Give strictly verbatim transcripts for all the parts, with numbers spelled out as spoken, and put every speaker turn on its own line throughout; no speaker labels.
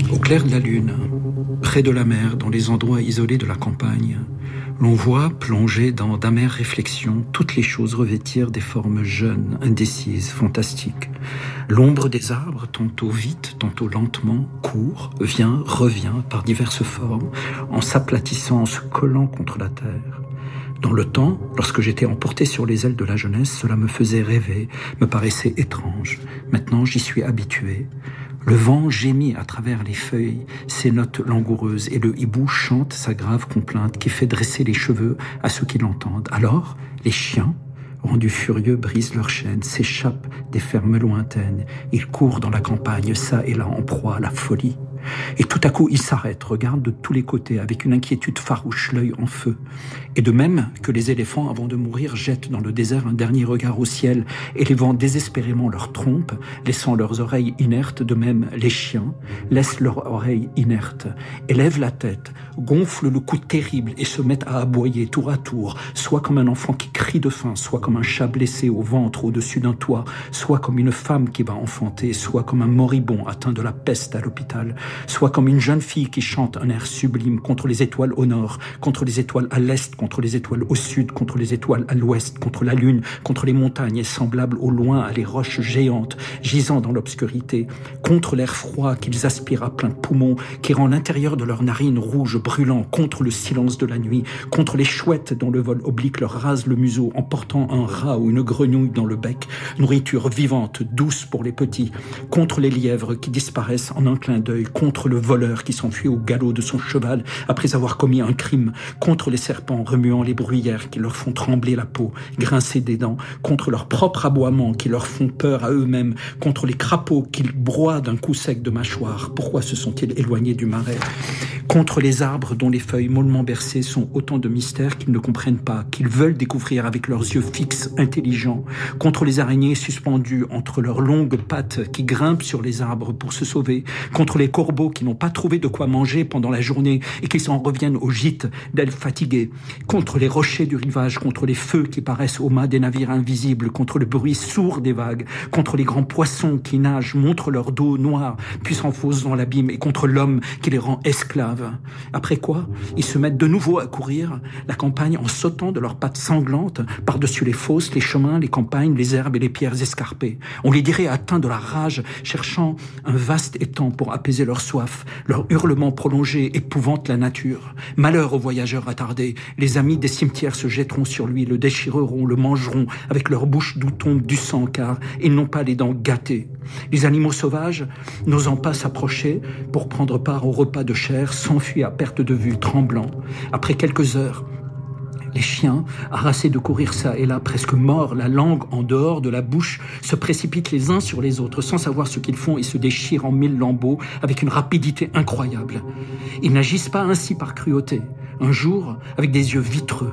Au clair de la lune, près de la mer, dans les endroits isolés de la campagne, l'on voit, plongé dans d'amères réflexions, toutes les choses revêtir des formes jeunes, indécises, fantastiques. L'ombre des arbres, tantôt vite, tantôt lentement, court, vient, revient par diverses formes, en s'aplatissant, en se collant contre la terre. Dans le temps, lorsque j'étais emporté sur les ailes de la jeunesse, cela me faisait rêver, me paraissait étrange. Maintenant, j'y suis habitué. Le vent gémit à travers les feuilles ses notes langoureuses et le hibou chante sa grave complainte qui fait dresser les cheveux à ceux qui l'entendent. Alors, les chiens, rendus furieux, brisent leurs chaînes, s'échappent des fermes lointaines. Ils courent dans la campagne, ça et là, en proie à la folie. Et tout à coup, ils s'arrêtent, regardent de tous les côtés avec une inquiétude farouche, l'œil en feu. Et de même que les éléphants, avant de mourir, jettent dans le désert un dernier regard au ciel, élevant désespérément leurs trompes, laissant leurs oreilles inertes, de même les chiens laissent leurs oreilles inertes, élèvent la tête, gonflent le cou terrible et se mettent à aboyer tour à tour, soit comme un enfant qui crie de faim, soit comme un chat blessé au ventre au-dessus d'un toit, soit comme une femme qui va enfanter, soit comme un moribond atteint de la peste à l'hôpital, soit comme une jeune fille qui chante un air sublime contre les étoiles au nord, contre les étoiles à l'est, contre les étoiles au sud, contre les étoiles à l'ouest, contre la lune, contre les montagnes et semblable au loin à les roches géantes, gisant dans l'obscurité, contre l'air froid qu'ils aspirent à plein poumon, qui rend l'intérieur de leurs narines rouge, brûlant, contre le silence de la nuit, contre les chouettes dont le vol oblique leur rase le museau en portant un rat ou une grenouille dans le bec, nourriture vivante, douce pour les petits, contre les lièvres qui disparaissent en un clin d'œil, contre le voleur qui s'enfuit au galop de son cheval après avoir commis un crime, contre les serpents remuant les bruyères qui leur font trembler la peau, grincer des dents, contre leurs propres aboiements qui leur font peur à eux-mêmes, contre les crapauds qu'ils broient d'un coup sec de mâchoire. Pourquoi se sont-ils éloignés du marais? Contre les arbres dont les feuilles mollement bercées sont autant de mystères qu'ils ne comprennent pas, qu'ils veulent découvrir avec leurs yeux fixes, intelligents, contre les araignées suspendues entre leurs longues pattes qui grimpent sur les arbres pour se sauver, contre les corbeaux qui n'ont pas trouvé de quoi manger pendant la journée et qui s'en reviennent au gîte d'elles fatiguées, contre les rochers du rivage, contre les feux qui paraissent au mât des navires invisibles, contre le bruit sourd des vagues, contre les grands poissons qui nagent, montrent leur dos noir, puis s'enfoncent dans l'abîme, et contre l'homme qui les rend esclaves. Après quoi, ils se mettent de nouveau à courir la campagne en sautant de leurs pattes sanglantes par-dessus les fosses, les chemins, les campagnes, les herbes et les pierres escarpées. On les dirait atteints de la rage, cherchant un vaste étang pour apaiser leur soif. Leur hurlement prolongé épouvante la nature. Malheur aux voyageurs attardés. Les amis des cimetières se jetteront sur lui, le déchireront, le mangeront avec leur bouche d'où tombe du sang, car ils n'ont pas les dents gâtées. Les animaux sauvages, n'osant pas s'approcher pour prendre part au repas de chair, s'enfuient à perte de vue, tremblants. Après quelques heures, les chiens, harassés de courir ça et là, presque morts, la langue en dehors de la bouche, se précipitent les uns sur les autres sans savoir ce qu'ils font et se déchirent en mille lambeaux avec une rapidité incroyable. Ils n'agissent pas ainsi par cruauté. Un jour, avec des yeux vitreux,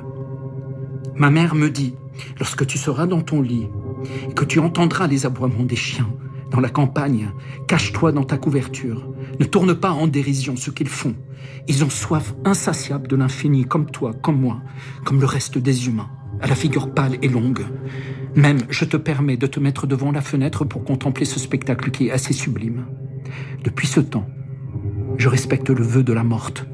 ma mère me dit, lorsque tu seras dans ton lit et que tu entendras les aboiements des chiens dans la campagne, cache-toi dans ta couverture. Ne tourne pas en dérision ce qu'ils font. Ils ont soif insatiable de l'infini, comme toi, comme moi, comme le reste des humains, à la figure pâle et longue. Même, je te permets de te mettre devant la fenêtre pour contempler ce spectacle qui est assez sublime. Depuis ce temps, je respecte le vœu de la morte.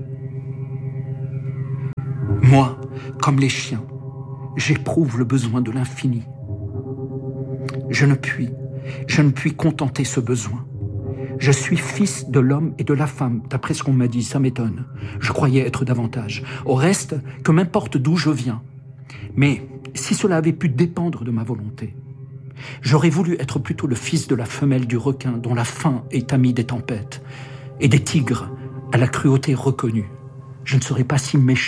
Moi, comme les chiens, j'éprouve le besoin de l'infini. Je ne puis, je ne puis contenter ce besoin. Je suis fils de l'homme et de la femme, d'après ce qu'on m'a dit, ça m'étonne. Je croyais être davantage. Au reste, que m'importe d'où je viens. Mais si cela avait pu dépendre de ma volonté, j'aurais voulu être plutôt le fils de la femelle du requin dont la faim est amie des tempêtes, et des tigres à la cruauté reconnue. Je ne serais pas si méchant